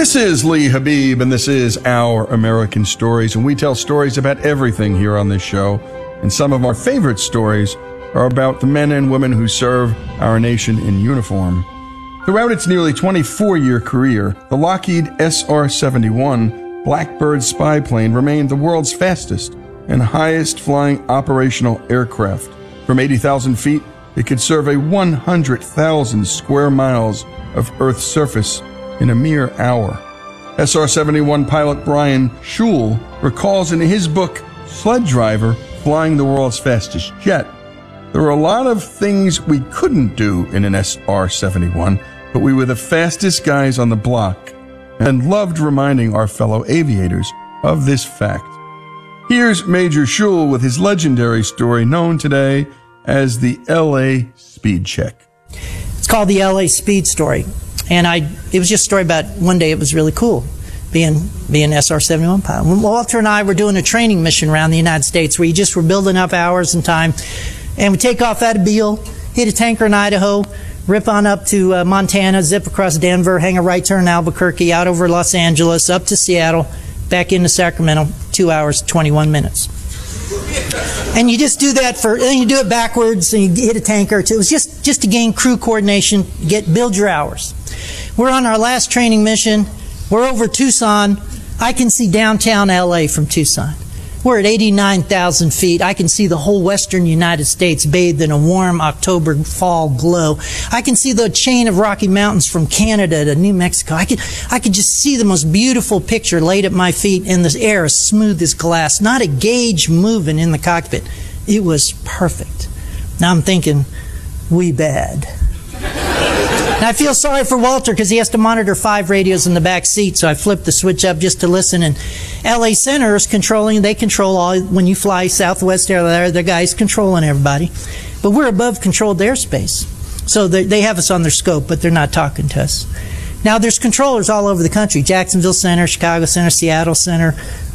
This is Lee Habib, and this is Our American Stories, and we tell stories about everything here on this show. And some of our favorite stories are about the men and women who serve our nation in uniform. Throughout its nearly 24-year career, the Lockheed SR-71 Blackbird spy plane remained the world's fastest and highest flying operational aircraft. From 80,000 feet, it could survey 100,000 square miles of Earth's surface in a mere hour. SR-71 pilot Brian Schul recalls in his book, Sled Driver, flying the world's fastest jet. There were a lot of things we couldn't do in an SR-71, but we were the fastest guys on the block and loved reminding our fellow aviators of this fact. Here's Major Schul with his legendary story known today as the L.A. Speed Check. It's called the L.A. Speed Story. And it was just a story about one day it was really cool being SR-71 pilot. When Walter and I were doing a training mission around the United States where you just were building up hours and time. And we take off out of Beale, hit a tanker in Idaho, rip on up to Montana, zip across Denver, hang a right turn in Albuquerque, out over Los Angeles, up to Seattle, back into Sacramento, 2 hours, 21 minutes. And you just do that and you do it backwards, and you hit a tanker or two. It was just to gain crew coordination, build your hours. We're on our last training mission. We're over Tucson. I can see downtown LA from Tucson. We're at 89,000 feet. I can see the whole western United States bathed in a warm October fall glow. I can see the chain of Rocky Mountains from Canada to New Mexico. I could just see the most beautiful picture laid at my feet, and the air as smooth as glass. Not a gauge moving in the cockpit. It was perfect. Now I'm thinking, we bad. And I feel sorry for Walter because he has to monitor 5 radios in the back seat, so I flipped the switch up just to listen. And LA Center is they control all, when you fly Southwest Air, the guys controlling everybody. But we're above controlled airspace. So they have us on their scope, but they're not talking to us. Now there's controllers all over the country. Jacksonville Center, Chicago Center, Seattle Center,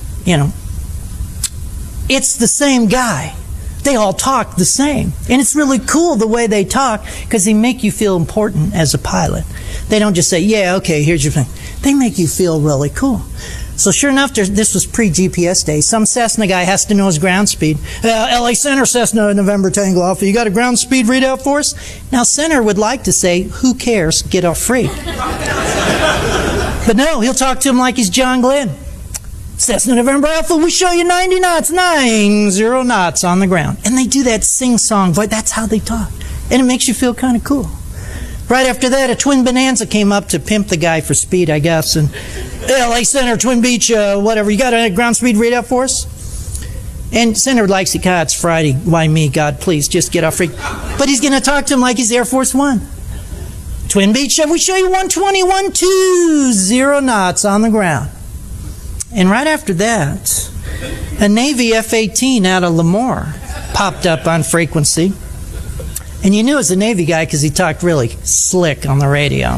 It's the same guy. They all talk the same. And it's really cool the way they talk because they make you feel important as a pilot. They don't just say, yeah, okay, here's your thing. They make you feel really cool. So sure enough, this was pre-GPS day. Some Cessna guy has to know his ground speed. LA Center, Cessna, November Tango Alpha. You got a ground speed readout for us? Now, Center would like to say, who cares? Get off free. But no, he'll talk to him like he's John Glenn. Cessna November Alpha, we show you 90 knots, 90 knots on the ground. And they do that sing-song voice. That's how they talk. And it makes you feel kind of cool. Right after that, a Twin Bonanza came up to pimp the guy for speed, I guess. And LA Center, Twin Beach, whatever. You got a ground speed readout for us? And Center likes it. God, it's Friday. Why me? God, please, just get off free. But he's going to talk to him like he's Air Force One. Twin Beach, we show you 121, 20 knots on the ground. And right after that, a Navy F-18 out of Lemoore popped up on frequency. And you knew it was a Navy guy because he talked really slick on the radio.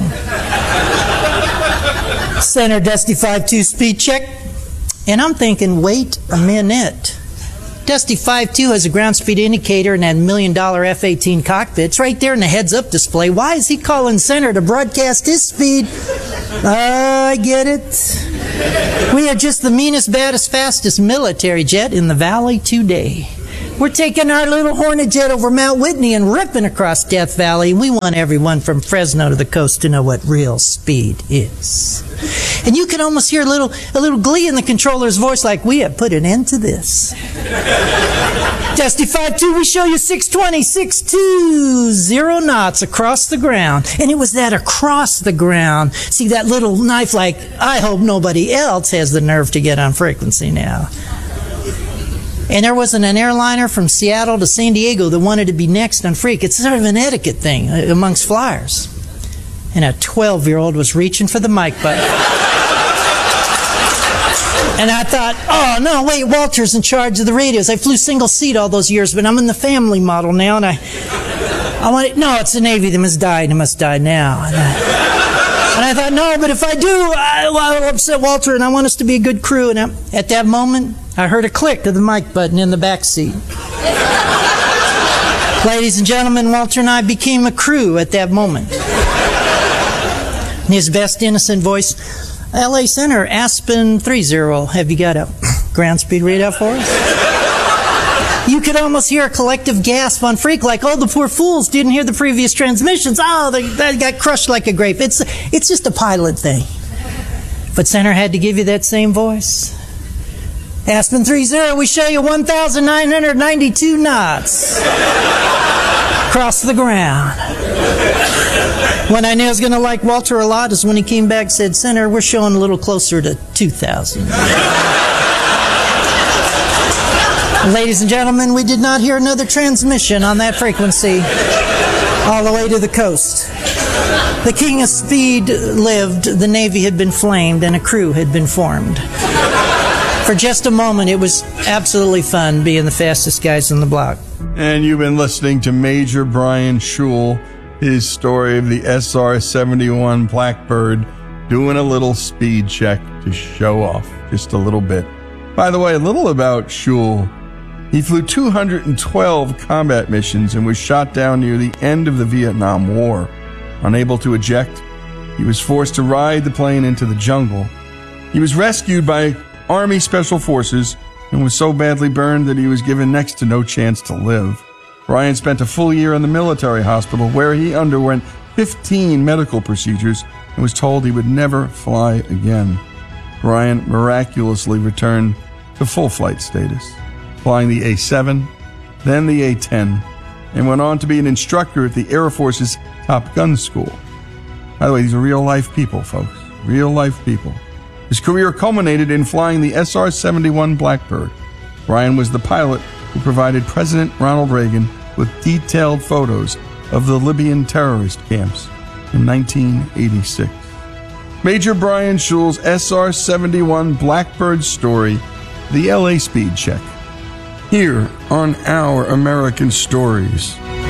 Center Dusty 5-2 speed check. And I'm thinking, wait a minute. Dusty 5-2 has a ground speed indicator and that $1 million F-18 cockpit. It's right there in the heads-up display. Why is he calling Center to broadcast his speed? I get it. We are just the meanest, baddest, fastest military jet in the valley today. We're taking our little Hornet jet over Mount Whitney and ripping across Death Valley. We want everyone from Fresno to the coast to know what real speed is. And you can almost hear a little glee in the controller's voice, like, we have put an end to this. Dusty 5-2, we show you 620, 620 knots across the ground. And it was that across the ground. See, that little knife, like, I hope nobody else has the nerve to get on frequency now. And there wasn't an airliner from Seattle to San Diego that wanted to be next on Freak. It's sort of an etiquette thing amongst flyers. And a 12-year-old was reaching for the mic button. And I thought, oh, no, wait, Walter's in charge of the radios. I flew single seat all those years, but I'm in the family model now. And I wanted, no, it's the Navy. They must die. They must die now. And I thought, no, but if I do, I'll upset Walter, and I want us to be a good crew. And at that moment, I heard a click of the mic button in the back seat. Ladies and gentlemen, Walter and I became a crew at that moment. In his best innocent voice, LA Center, Aspen 30. Have you got a ground speed readout for us? You could almost hear a collective gasp on Freak, like, oh, the poor fools didn't hear the previous transmissions. Oh, they got crushed like a grape. It's just a pilot thing. But Center had to give you that same voice. Aspen 30, we show you 1,992 knots across the ground. When I knew I was going to like Walter a lot is when he came back and said, Center, we're showing a little closer to 2,000. Ladies and gentlemen, we did not hear another transmission on that frequency all the way to the coast. The King of Speed lived, the Navy had been flamed, and a crew had been formed. For just a moment, it was absolutely fun being the fastest guys on the block. And you've been listening to Major Brian Schul, his story of the SR-71 Blackbird doing a little speed check to show off just a little bit. By the way, a little about Schul. He flew 212 combat missions and was shot down near the end of the Vietnam War. Unable to eject, he was forced to ride the plane into the jungle. He was rescued by Army Special Forces and was so badly burned that he was given next to no chance to live. Brian spent a full year in the military hospital where he underwent 15 medical procedures and was told he would never fly again. Brian miraculously returned to full flight status, flying the A-7, then the A-10, and went on to be an instructor at the Air Force's Top Gun School. By the way, these are real-life people, folks. Real-life people. His career culminated in flying the SR-71 Blackbird. Brian was the pilot who provided President Ronald Reagan with detailed photos of the Libyan terrorist camps in 1986. Major Brian Schul's SR-71 Blackbird story, the LA Speed Check, here on Our American Stories.